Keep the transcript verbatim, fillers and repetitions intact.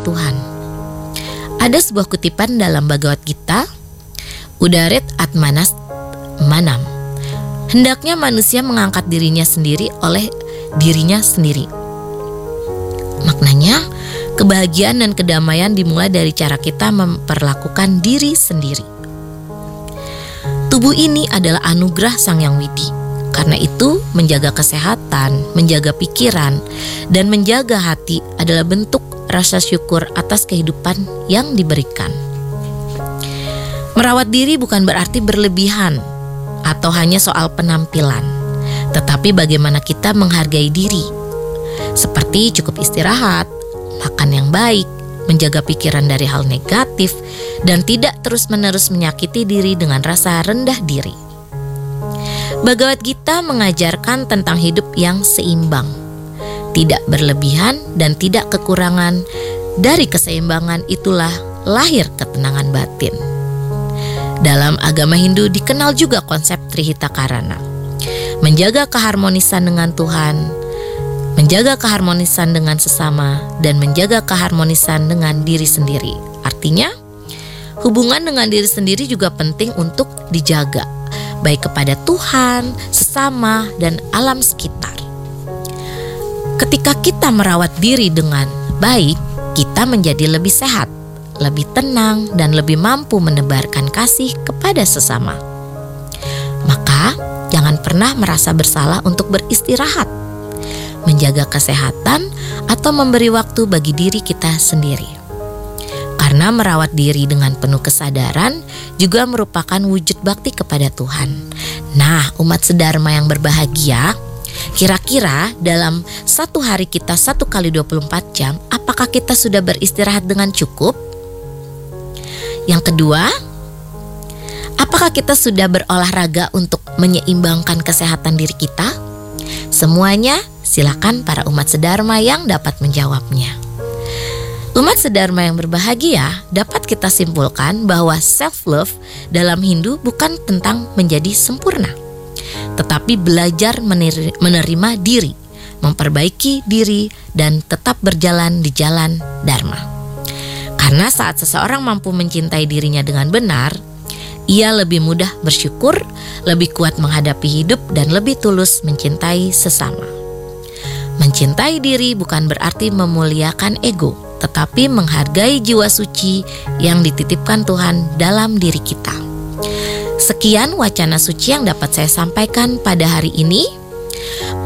Tuhan. Ada sebuah kutipan dalam Bhagavad Gita, Udaret Atmanas Manam. Hendaknya manusia mengangkat dirinya sendiri oleh dirinya sendiri. Maknanya, kebahagiaan dan kedamaian dimulai dari cara kita memperlakukan diri sendiri. Tubuh ini adalah anugerah Sang Yang Widi. Karena itu, menjaga kesehatan, menjaga pikiran, dan menjaga hati adalah bentuk rasa syukur atas kehidupan yang diberikan. Merawat diri bukan berarti berlebihan atau hanya soal penampilan, tetapi bagaimana kita menghargai diri, seperti cukup istirahat, makan yang baik, menjaga pikiran dari hal negatif, dan tidak terus-menerus menyakiti diri dengan rasa rendah diri. Bhagavad Gita mengajarkan tentang hidup yang seimbang, tidak berlebihan dan tidak kekurangan. Dari keseimbangan itulah lahir ketenangan batin. Dalam agama Hindu dikenal juga konsep Trihita Karana, menjaga keharmonisan dengan Tuhan, menjaga keharmonisan dengan sesama, dan menjaga keharmonisan dengan diri sendiri. Artinya, hubungan dengan diri sendiri juga penting untuk dijaga, baik kepada Tuhan, sesama, dan alam sekitar. Ketika kita merawat diri dengan baik, kita menjadi lebih sehat, lebih tenang, dan lebih mampu menebarkan kasih kepada sesama. Maka, jangan pernah merasa bersalah untuk beristirahat, menjaga kesehatan, atau memberi waktu bagi diri kita sendiri. Karena merawat diri dengan penuh kesadaran juga merupakan wujud bakti kepada Tuhan. Nah, umat sedharma yang berbahagia, kira-kira dalam satu hari kita satu kali dua puluh empat jam, apakah kita sudah beristirahat dengan cukup? Yang kedua, apakah kita sudah berolahraga untuk menyeimbangkan kesehatan diri kita? Semuanya silakan para umat sedharma yang dapat menjawabnya. Umat sedharma yang berbahagia, dapat kita simpulkan bahwa self-love dalam Hindu bukan tentang menjadi sempurna, tetapi belajar menerima diri, memperbaiki diri, dan tetap berjalan di jalan Dharma. Karena saat seseorang mampu mencintai dirinya dengan benar, ia lebih mudah bersyukur, lebih kuat menghadapi hidup, dan lebih tulus mencintai sesama. Mencintai diri bukan berarti memuliakan ego, tetapi menghargai jiwa suci yang dititipkan Tuhan dalam diri kita. Sekian wacana suci yang dapat saya sampaikan pada hari ini.